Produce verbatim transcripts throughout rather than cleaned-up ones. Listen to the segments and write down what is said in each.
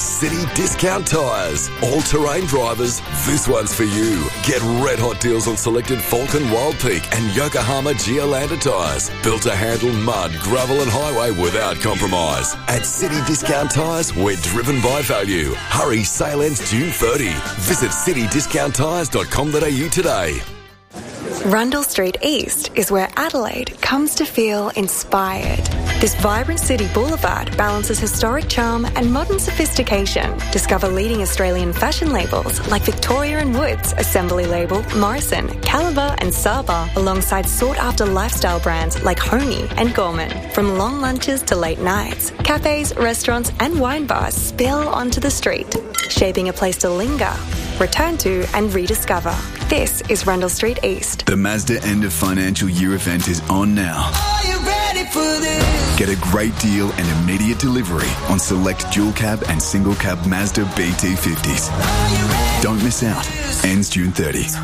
City Discount Tyres. All-terrain drivers, this one's for you. Get red-hot deals on selected Falcon, Wild Peak and Yokohama Geolandar tyres. Built to handle mud, gravel and highway without compromise. At City Discount Tyres, we're driven by value. Hurry, sale ends June thirtieth. Visit city discount tyres dot com dot a u today. Rundle Street East is where Adelaide comes to feel inspired. This vibrant city boulevard balances historic charm and modern sophistication. Discover leading Australian fashion labels like Victoria and Woods, Assembly Label, Morrison, Caliber and Saba, alongside sought-after lifestyle brands like Honey and Gorman. From long lunches to late nights, cafes, restaurants and wine bars spill onto the street, shaping a place to linger, return to and rediscover. This is Rundle Street East. The Mazda end of financial year event is on now. Are you ready for this? Get a great deal and immediate delivery on select dual cab and single cab Mazda B T fifties. Don't miss out. Ends June thirtieth.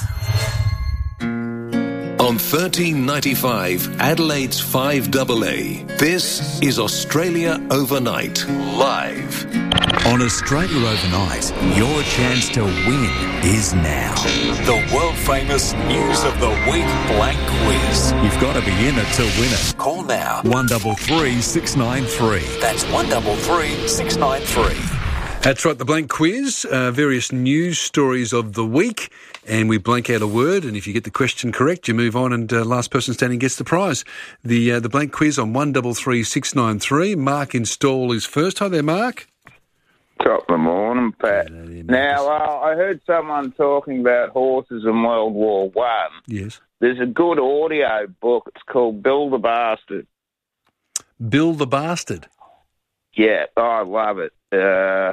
On thirteen ninety-five, Adelaide's five A A. This is Australia Overnight, live. On Australia Overnight, your chance to win is now. The world-famous News of the Week blank quiz. You've got to be in it to win it. Call now. one three three, six nine three. That's one three three, six nine three. That's right, the blank quiz, uh, various news stories of the week, and we blank out a word, and if you get the question correct, you move on, and uh, last person standing gets the prize. The uh, the blank quiz on one three three, six nine three. Mark in Stawell is first. Hi there, Mark. Top of the morning, Pat. Now, uh, I heard someone talking about horses in World War One. Yes. There's a good audio book. It's called Bill the Bastard. Bill the Bastard? Yeah, I love it. Uh,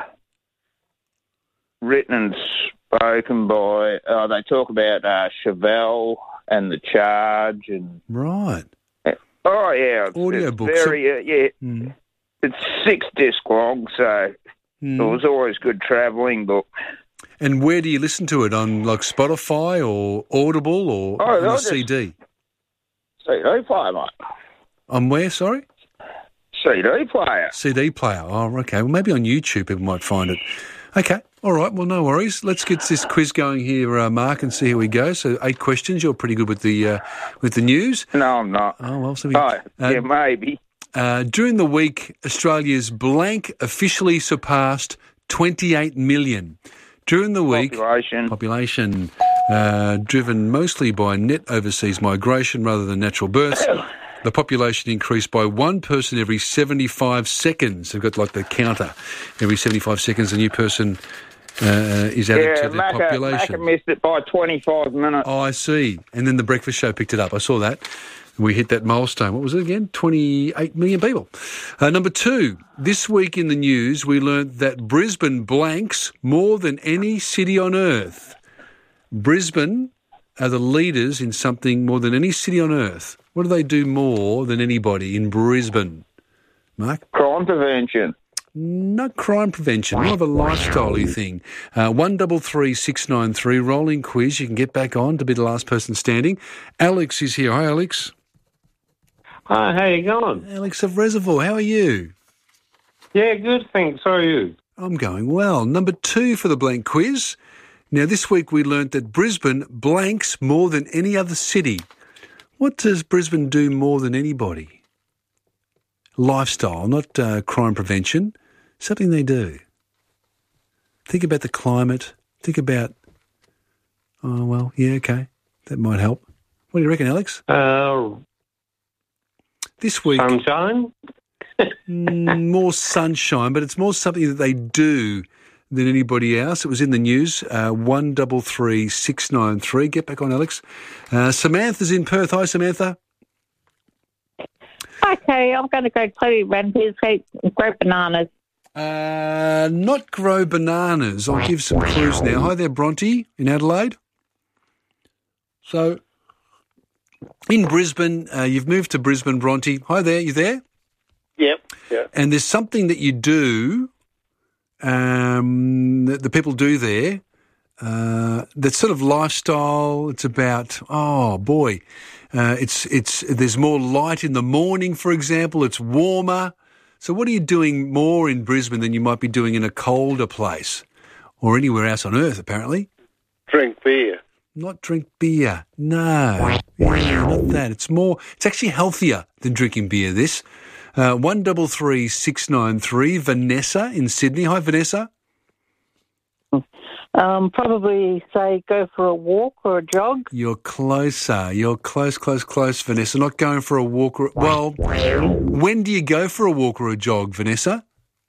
written and spoken by, uh, they talk about uh, Chevelle and the Charge. and Right. Oh, yeah. It's, audio it's book. Very, so, uh, yeah. Mm. It's six disc long, so mm. it was always good travelling book. And where do you listen to it? On, like, Spotify or Audible or oh, on a just, C D? C D player, mate. On where, sorry? C D player. C D player. Oh, okay. Well, maybe on YouTube people might find it. Okay. All right. Well, no worries. Let's get this quiz going here, uh, Mark, and see how we go. So, eight questions. You're pretty good with the uh, with the news. No, I'm not. Oh, well, so we... Oh, uh, yeah, maybe. Uh, during the week, Australia's blank officially surpassed twenty-eight million. During the week... Population. Population, uh, driven mostly by net overseas migration rather than natural births. The population increased by one person every seventy-five seconds. They've got like the counter. Every seventy-five seconds, a new person uh, is added yeah, to the Macca, population. Macca missed it by twenty-five minutes. Oh, I see. And then the breakfast show picked it up. I saw that. We hit that milestone. What was it again? twenty-eight million people. Uh, number two, this week in the news, we learnt that Brisbane blanks more than any city on earth. Brisbane are the leaders in something more than any city on earth. What do they do more than anybody in Brisbane? Mark? Crime prevention. Not crime prevention, more of a lifestyle-y thing. Uh, one three three, six nine three, rolling quiz. You can get back on to be the last person standing. Alex is here. Hi, Alex. Hi, how you going? Alex of Reservoir, how are you? Yeah, good, thanks. How are you? I'm going well. Number two for the blank quiz. Now, this week we learnt that Brisbane blanks more than any other city. What does Brisbane do more than anybody? Lifestyle, not uh, crime prevention. Something they do. Think about the climate. Think about, oh, well, yeah, okay. That might help. What do you reckon, Alex? Uh, this week... Sunshine? mm, more sunshine, but it's more something that they do than anybody else. It was in the news. Uh, one three three, six nine three. Get back on, Alex. Uh, Samantha's in Perth. Hi, Samantha. Okay, I'm going to go to Rampiers, grow bananas. Uh, not grow bananas. I'll give some clues now. Hi there, Bronte in Adelaide. So, in Brisbane, uh, you've moved to Brisbane, Bronte. Hi there, you there? Yep. Yeah. And there's something that you do, um, that the people do there, uh, that's sort of lifestyle. It's about, oh boy, uh, it's it's there's more light in the morning, for example. It's warmer. So what are you doing more in Brisbane than you might be doing in a colder place or anywhere else on earth, apparently? Drink beer. Not drink beer. No. Yeah, not that. It's more, it's actually healthier than drinking beer, this. Uh, one double three six nine three, Vanessa in Sydney. Hi, Vanessa. Um, probably say go for a walk or a jog. You're closer. You're close, close, close, Vanessa. Not going for a walk or... Well, when do you go for a walk or a jog, Vanessa?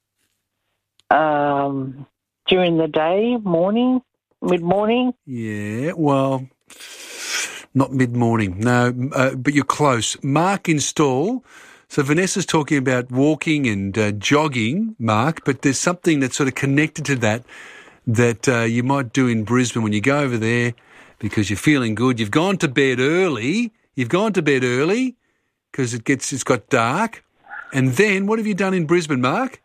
Um, during the day, morning, mid-morning. Yeah, well, not mid-morning. No, uh, but you're close. Mark in Stall. So Vanessa's talking about walking and uh, jogging, Mark, but there's something that's sort of connected to that that uh, you might do in Brisbane when you go over there because you're feeling good. You've gone to bed early. You've gone to bed early because it gets it's got dark. And then what have you done in Brisbane, Mark?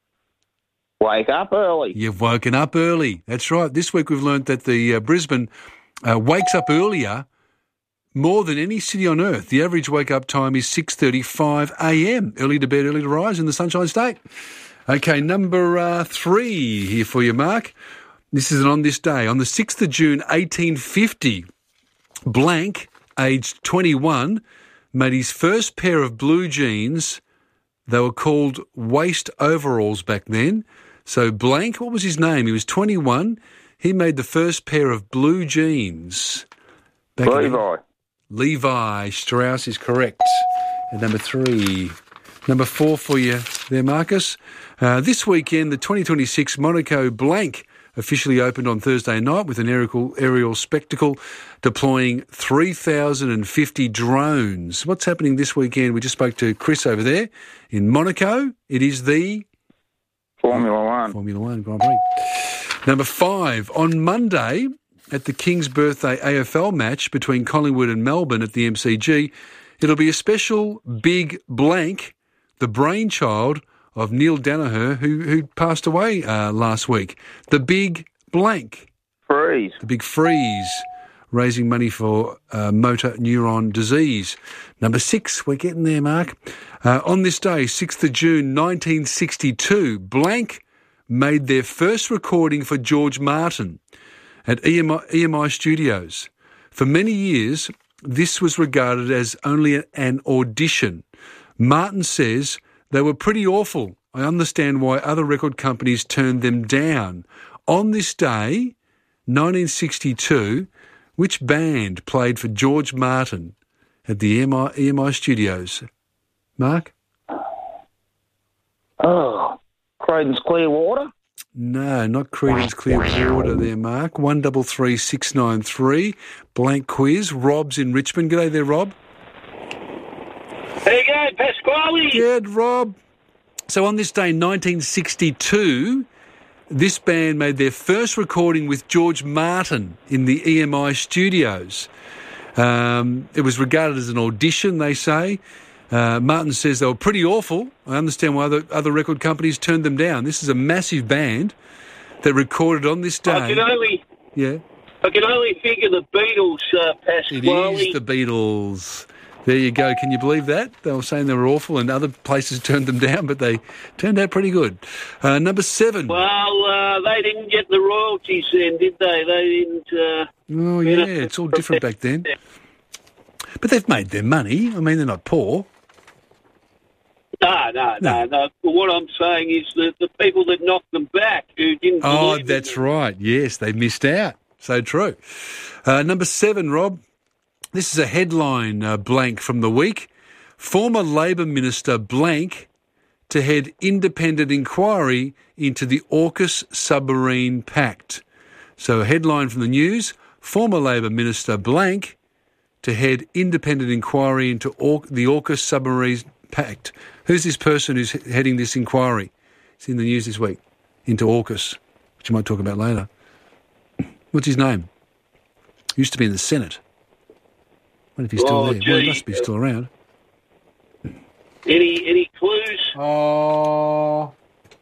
Wake up early. You've woken up early. That's right. This week we've learnt that the uh, Brisbane uh, wakes up earlier more than any city on earth. The average wake-up time is six thirty-five a m. Early to bed, early to rise in the Sunshine State. Okay, number uh, three here for you, Mark. This is an on this day. On the sixth of June, eighteen fifty, Blank, aged twenty-one, made his first pair of blue jeans. They were called waist overalls back then. So Blank, what was his name? He was twenty-one. He made the first pair of blue jeans. Back Levi. Levi Strauss is correct. And number three. Number four for you there, Marcus. Uh, this weekend, the twenty twenty-six Monaco Blank officially opened on Thursday night with an aerial, aerial spectacle deploying three thousand fifty drones. What's happening this weekend? We just spoke to Chris over there in Monaco. It is the... Formula One. Formula One Grand Prix. Number five, on Monday at the King's Birthday A F L match between Collingwood and Melbourne at the M C G, it'll be a special big blank, the brainchild of Neil Danaher, who who passed away uh, last week. The big blank. Freeze. The big freeze, raising money for uh, motor neuron disease. Number six, we're getting there, Mark. Uh, on this day, sixth of June, nineteen sixty-two, Blank made their first recording for George Martin at E M I, E M I Studios. For many years, this was regarded as only an audition. Martin says they were pretty awful. I understand why other record companies turned them down. On this day, nineteen sixty-two, which band played for George Martin at the E M I, E M I Studios? Mark? Oh, Creedence Clearwater? No, not Creedence Clearwater there, Mark. One double three six nine three. Blank quiz. Rob's in Richmond. G'day there, Rob. There you go, Pasquale. Good, Rob. So on this day, nineteen sixty-two, this band made their first recording with George Martin in the E M I Studios. Um, it was regarded as an audition, they say. Uh, Martin says they were pretty awful. I understand why other, other record companies turned them down. This is a massive band that recorded on this day. I can only, yeah. I can only figure the Beatles, uh, Pasquale. It is the Beatles. There you go. Can you believe that? They were saying they were awful and other places turned them down, but they turned out pretty good. Uh, number seven. Well, uh, they didn't get the royalties then, did they? They didn't... Uh, oh, yeah, it's all different back then. But they've made their money. I mean, they're not poor. No, no, no, no. But what I'm saying is that the people that knocked them back who didn't Oh, believe that's in them. right. Yes, they missed out. So true. Uh, number seven, Rob. This is a headline uh, blank from the week. Former Labor Minister blank to head independent inquiry into the AUKUS submarine pact. So a headline from the news. Former Labor Minister blank to head independent inquiry into Au- the AUKUS submarine pact. Who's this person who's heading this inquiry? It's in the news this week. Into AUKUS, which you might talk about later. What's his name? Used to be in the Senate. I wonder if he's still Oh, there. gee. Well, he must be still around. Any any clues? Oh,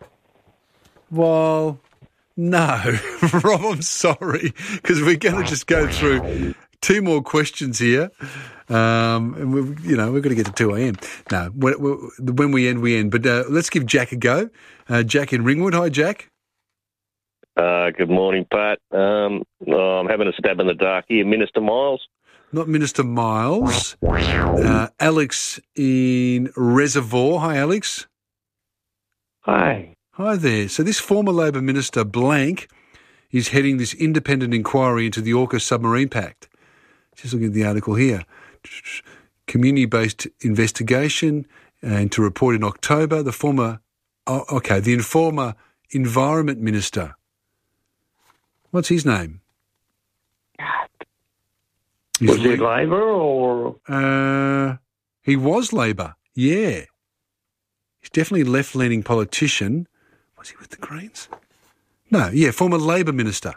well, no. Rob, I'm sorry, because we're going to just go through two more questions here. Um, and we've, you know, we've got to get to two a.m. No, when, when we end, we end. But uh, let's give Jack a go. Uh, Jack in Ringwood. Hi, Jack. Uh, good morning, Pat. Um, oh, I'm having a stab in the dark here. Minister Miles? Not Minister Miles. Uh, Alex in Reservoir. Hi, Alex. Hi. Hi there. So this former Labor Minister, Blank, is heading this independent inquiry into the AUKUS submarine pact. Just looking at the article here. Community-based investigation, and to report in October, the former, oh, okay, the former Environment Minister. What's his name? Was he Labor or? Uh, he was Labor, yeah. He's definitely a left-leaning politician. Was he with the Greens? No, yeah, former Labor Minister.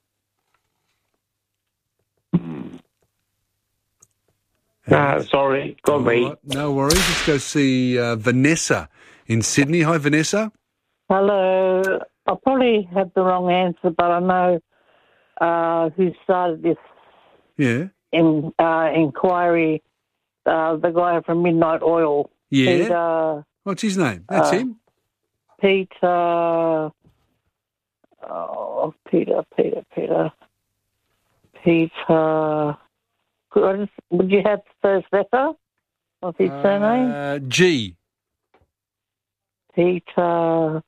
No, sorry, got me. Right, no worries. Let's go see uh, Vanessa in Sydney. Hi, Vanessa. Hello. I probably had the wrong answer, but I know uh, who started this Yeah. in, uh, inquiry. Uh, the guy from Midnight Oil. Yeah. Peter, What's his name? That's uh, him. Peter. Oh, Peter, Peter, Peter. Peter. Could, would you have the first letter of his surname? Uh, G. Peter.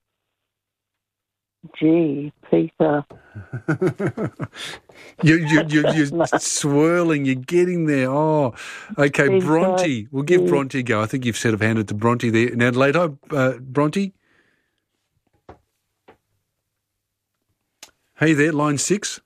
G. Peter. you, you, you, you're swirling. You're getting there. Oh, okay. Peter Bronte. We'll give G. Bronte a go. I think you've sort of handed to Bronte there in Adelaide. Hi, uh, Bronte. Hey there, line six.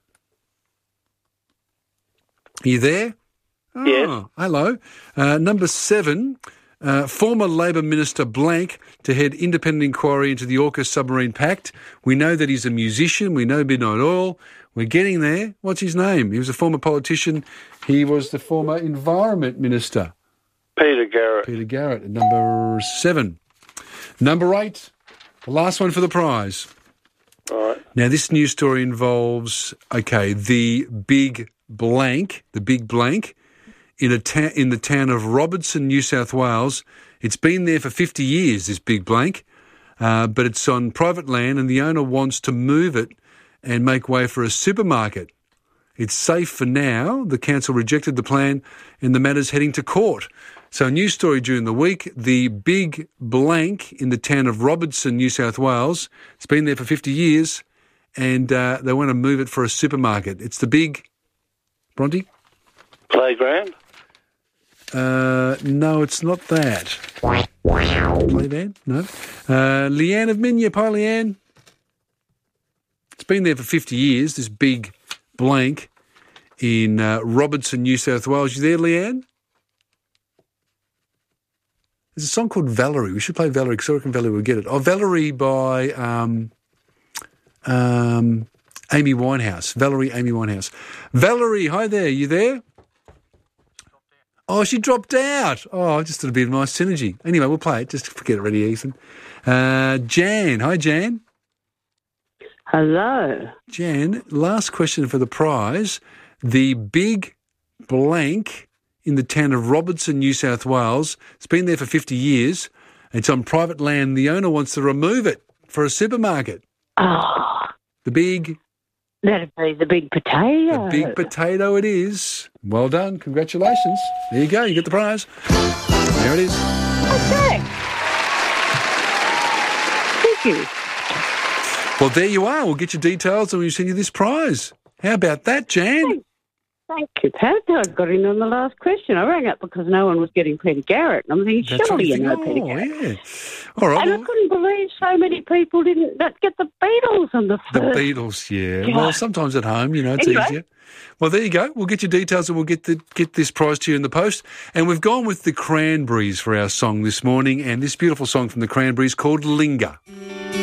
Are you there? Oh, yes. Hello. Uh, number seven, uh, former Labor Minister Blank to head independent inquiry into the AUKUS submarine pact. We know that he's a musician. We know Midnight Oil. We're getting there. What's his name? He was a former politician. He was the former Environment Minister. Peter Garrett. Peter Garrett at number seven. Number eight, the last one for the prize. All right. Now, this news story involves, okay, the big blank, the big blank, in a ta- in the town of Robertson, New South Wales. It's been there for fifty years, this big blank, uh, but it's on private land and the owner wants to move it and make way for a supermarket. It's safe for now. The council rejected the plan and the matter's heading to court. So a news story during the week, the big blank in the town of Robertson, New South Wales. It's been there for fifty years and uh, they want to move it for a supermarket. It's the big... Bronte? Playground? Uh, no, it's not that. Playground? No. Uh, Leanne of Minyip. Hi, Leanne. It's been there for fifty years, this big blank in uh, Robertson, New South Wales. You there, Leanne? There's a song called Valerie. We should play Valerie because I reckon Valerie will get it. Oh, Valerie by um, um, Amy Winehouse. Valerie, Amy Winehouse. Valerie, hi there. You there? Oh, she dropped out. Oh, I just thought it'd be a nice synergy. Anyway, we'll play it. Just forget it already, Ethan. Uh, Jan. Hi, Jan. Hello. Jan, last question for the prize. The big blank in the town of Robertson, New South Wales. It's been there for fifty years. It's on private land. The owner wants to remove it for a supermarket. Oh. The big... That'd be the big potato. The big potato it is. Well done. Congratulations. There you go. You get the prize. There it is. Okay. Thank you. Well, there you are. We'll get your details and we'll send you this prize. How about that, Jan? Thank you, Pat. I got in on the last question. I rang up because no one was getting Peter Garrett. And I'm thinking, That's surely right. you know Oh, Peter Garrett. Yeah. All right. And well, I couldn't believe so many people didn't not get the Beatles on the the first. Beatles, yeah. God. Well, sometimes at home, you know, it's Anyway. easier. Well, there you go. We'll get your details and we'll get the get this prize to you in the post. And we've gone with the Cranberries for our song this morning, and this beautiful song from the Cranberries called Linger.